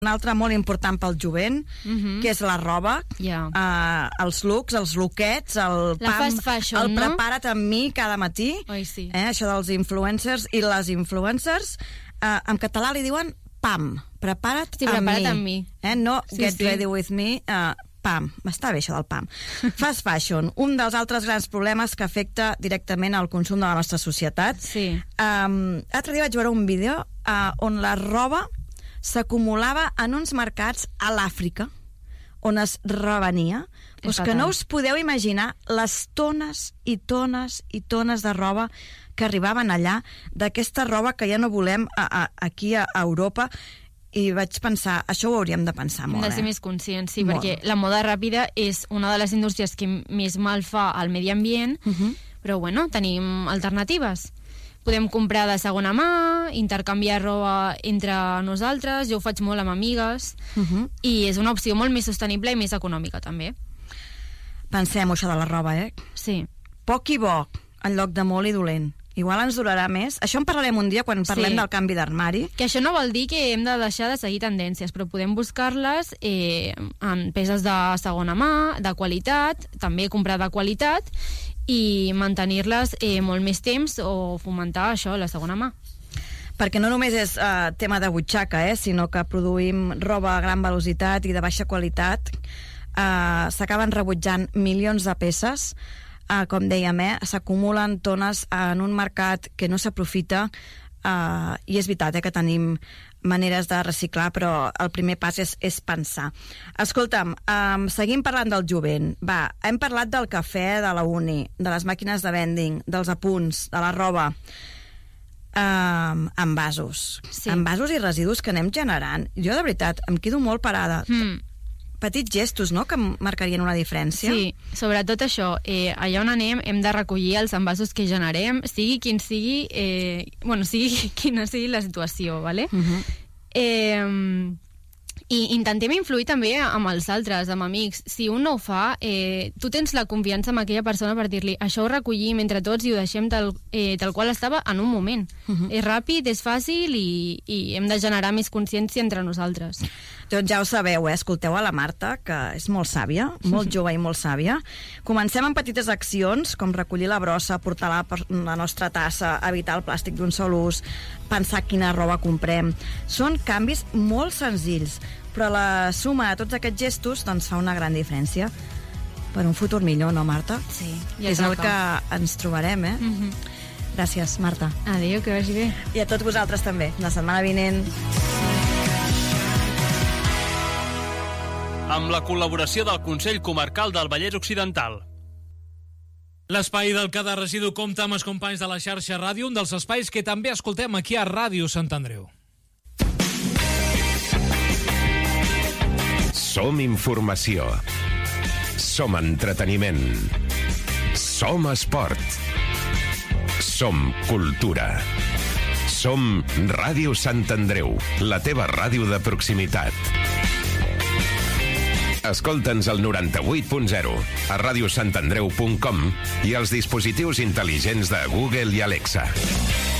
Un altre molt important pel jovent, que és la roba, els looks, els lookets, el la pam, fast fashion, el prepara't amb mi cada matí. Oi, sí. Això dels influencers i les influencers, en català li diuen pam, prepara't amb mi. No get ready with me, pam, m'està bé això del pam. Fast fashion, un dels altres grans problemes que afecta directament al consum de la nostra societat. Sí. L'altre dia vaig veure un vídeo on la roba s'acumulava en uns mercats a l'Àfrica, on es revenia. Pues que no us podeu imaginar les tones i tones i tones de roba que arribaven allà, d'aquesta roba que ja no volem aquí a Europa. I vaig pensar, això ho hauríem de pensar molt. Hem de ser més conscients, sí, perquè la moda ràpida és una de les indústries que més mal fa al medi ambient, però bueno, tenim alternatives. Podem comprar de segona mà, intercanviar roba entre nosaltres, jo ho faig molt amb amigues, i és una opció molt més sostenible i més econòmica, també. Pensem això de la roba, Sí. Poc i bo, en lloc de molt i dolent. Igual ens durarà més. Això en parlarem un dia quan parlem del canvi d'armari. Que això no vol dir que hem de deixar de seguir tendències, però podem buscar-les en peces de segona mà, de qualitat, també comprar de qualitat, i mantenir-les molt més temps o fomentar això, la segona mà. Perquè no només és tema de butxaca, sinó que produïm roba a gran velocitat i de baixa qualitat. S'acaben rebutjant milions de peces, com dèiem, s'acumulen tones en un mercat que no s'aprofita, i és veritat que tenim maneres de reciclar, però el primer pas és pensar. Escolta'm, seguim parlant del jovent. Va, hem parlat del cafè, de la uni, de les màquines de vending, dels apunts, de la roba, envasos. Sí. Envasos i residus que anem generant. Jo, de veritat, em quedo molt parada. Petits gestos, no?, que marcarien una diferència. Sí, sobretot això. Allà on anem hem de recollir els envasos que generem, sigui quin sigui, sigui quina sigui la situació, ¿vale? I intentem influir també amb els altres, amb amics. Si un no ho fa, tu tens la confiança amb aquella persona per dir-li això ho recollim entre tots i ho deixem tal qual estava en un moment. És ràpid, és fàcil i hem de generar més consciència entre nosaltres. Doncs ja ho sabeu, escolteu a la Marta, que és molt sàvia, molt jove i molt sàvia. Comencem amb petites accions, com recollir la brossa, portar la nostra tassa, evitar el plàstic d'un sol ús, pensar quina roba comprem. Són canvis molt senzills, però la suma de tots aquests gestos doncs, fa una gran diferència per un futur millor, no, Marta? Sí, ja és el que ens trobarem, Gràcies, Marta. Adéu, que vagi bé. I a tots vosaltres també. La setmana vinent. Amb la col·laboració del Consell Comarcal del Vallès Occidental. L'espai del Cada Residu compta amb els companys de la xarxa ràdio, un dels espais que també escoltem aquí a Ràdio Sant Andreu. Som informació. Som entreteniment. Som esport. Som cultura. Som Ràdio Sant Andreu, la teva ràdio de proximitat. Escolta'ns al 98.0, a radiosantandreu.com i als dispositius intel·ligents de Google i Alexa.